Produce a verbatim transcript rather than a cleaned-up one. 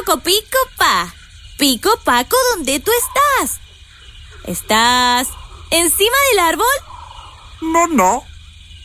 poco, Pico Pa. Pico Paco, ¿dónde tú estás? ¿Estás encima del árbol? No, no.